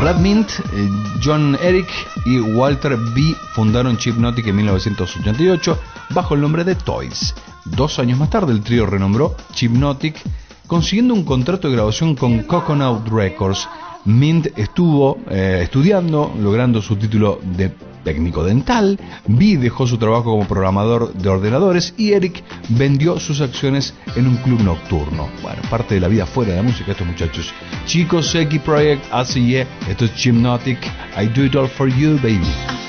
Brad Mint, John Eric y Walter B. fundaron Chipnotic en 1988 bajo el nombre de Toys. 2 años más tarde el trío renombró Chipnotic, consiguiendo un contrato de grabación con Coconut Records. Mint estuvo estudiando, logrando su título de técnico dental. B dejó su trabajo como programador de ordenadores y Eric vendió sus acciones en un club nocturno. Bueno, parte de la vida fuera de la música estos muchachos. Chicos, Seki Project, así esto es Chipnotic, I Do It All For You, Baby.